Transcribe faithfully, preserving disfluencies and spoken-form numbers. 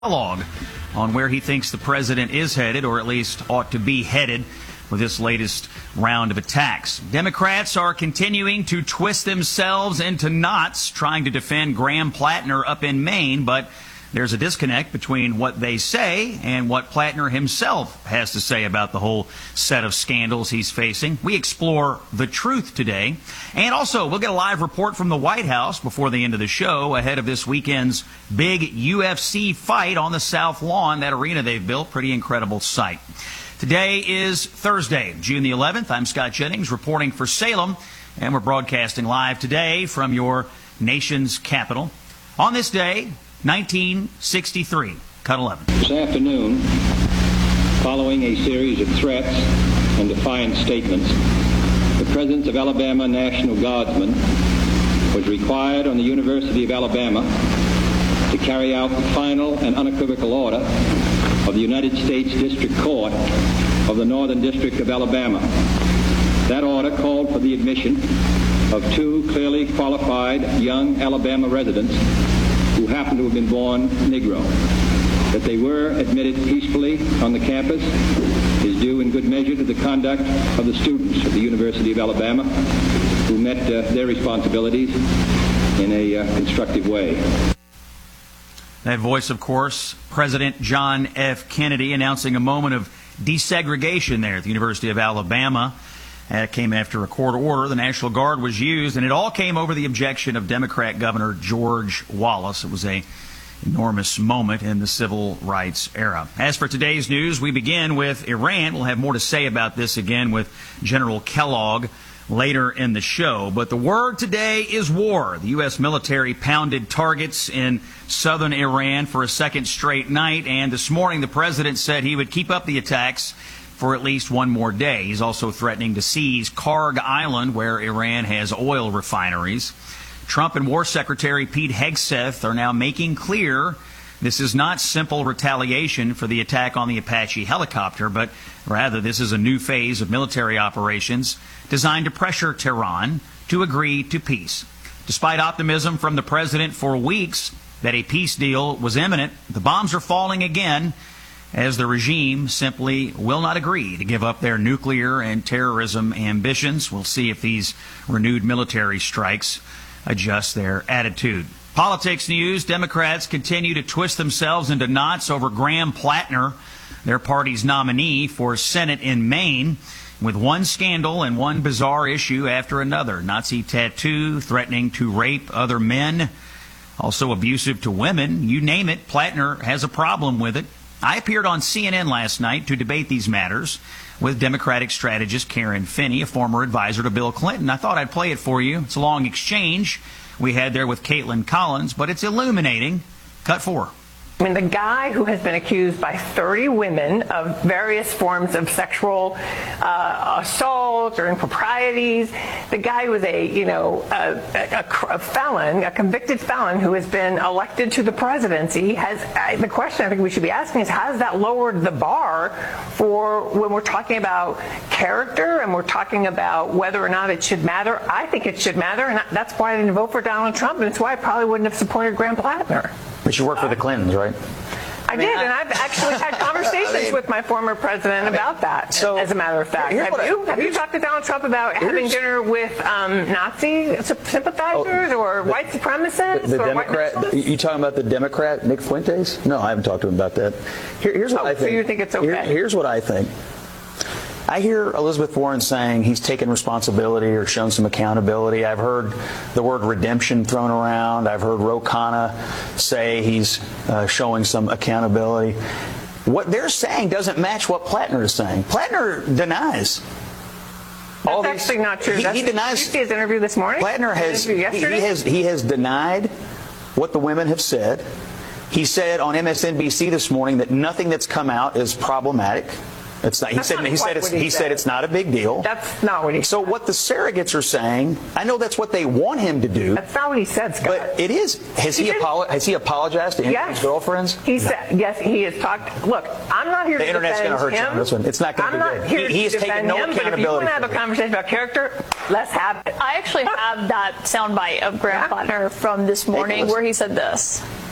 Dialogue on where he thinks the president is headed, or at least ought to be headed, with this latest round of attacks. Democrats are continuing to twist themselves into knots trying to defend Graham Plattner up in Maine, but there's a disconnect between what they say and what Plattner himself has to say about the whole set of scandals he's facing. We explore the truth today. And also, we'll get a live report from the White House before the end of the show ahead of this weekend's big U F C fight on the South Lawn, that arena they've built. Pretty incredible sight. Today is Thursday, June the eleventh. I'm Scott Jennings reporting for Salem, and we're broadcasting live today from your nation's capital. On this day, nineteen sixty-three. Cut eleven. This afternoon, following a series of threats and defiant statements, the presence of Alabama National Guardsmen was required on the University of Alabama to carry out the final and unequivocal order of the United States District Court of the Northern District of Alabama. That order called for the admission of two clearly qualified young Alabama residents who happened to have been born Negro. That they were admitted peacefully on the campus is due in good measure to the conduct of the students of the University of Alabama, who met uh, their responsibilities in a uh, constructive way. That voice, of course, President John F. Kennedy, announcing a moment of desegregation there at the University of Alabama. That came after a court order. The National Guard was used, and it all came over the objection of Democrat Governor George Wallace. It was an enormous moment in the civil rights era. As for today's news, we begin with Iran. We'll have more to say about this again with General Kellogg later in the show. But the word today is war. The U S military pounded targets in southern Iran for a second straight night, and this morning the president said he would keep up the attacks for at least one more day. He's also threatening to seize Karg Island, where Iran has oil refineries. Trump and War Secretary Pete Hegseth are now making clear this is not simple retaliation for the attack on the Apache helicopter, but rather this is a new phase of military operations designed to pressure Tehran to agree to peace. Despite optimism from the president for weeks that a peace deal was imminent, the bombs are falling again, as the regime simply will not agree to give up their nuclear and terrorism ambitions. We'll see if these renewed military strikes adjust their attitude. Politics news. Democrats continue to twist themselves into knots over Graham Plattner, their party's nominee for Senate in Maine, with one scandal and one bizarre issue after another. Nazi tattoo, threatening to rape other men, also abusive to women. You name it, Plattner has a problem with it. I appeared on C N N last night to debate these matters with Democratic strategist Karen Finney, a former advisor to Bill Clinton. I thought I'd play it for you. It's a long exchange we had there with Caitlin Collins, but it's illuminating. Cut four. I mean, the guy who has been accused by thirty women of various forms of sexual uh, assault or improprieties, the guy was a, you know, a, a, a felon, a convicted felon who has been elected to the presidency, has I, the question I think we should be asking is, how has that lowered the bar for when we're talking about character and we're talking about whether or not it should matter? I think it should matter, and that's why I didn't vote for Donald Trump, and it's why I probably wouldn't have supported Graham Plattner. But you work for the Clintons, right? I, I mean, did, I, and I've actually had conversations I mean, with my former president I mean, about that, so, as a matter of fact. Have you, I, have you talked to Donald Trump about having dinner with um, Nazi sympathizers oh, or white supremacists? The, the or Democrat, white you talking about the Democrat, Nick Fuentes? No, I haven't talked to him about that. Here, here's what oh, I think. So you think it's okay? Here, here's what I think. I hear Elizabeth Warren saying he's taken responsibility or shown some accountability. I've heard the word redemption thrown around. I've heard Ro Khanna say he's uh, showing some accountability. What they're saying doesn't match what Plattner is saying. Plattner denies. That's all these, actually not true. He, That's he denies. Did you see his interview this morning? Plattner has he, he has he has denied what the women have said. He said on M S N B C this morning that nothing that's come out is problematic. It's not. He that's said. Not he said. It's, he, he said. said it's not a big deal. That's not what he. So said. what the surrogates are saying, I know that's what they want him to do. That's not what he said, Scott. But it is. Has he, he apolo- Has he apologized to any yes. of his girlfriends? He said yes. He has talked. Look, I'm not here the to internet's defend going to hurt him. you on this one. It's not going to be I'm not good. here he, he to has taken no him, accountability. But if you want to have a conversation about character, let's have it. I actually have that soundbite of Graham Plattner from this morning where he said this.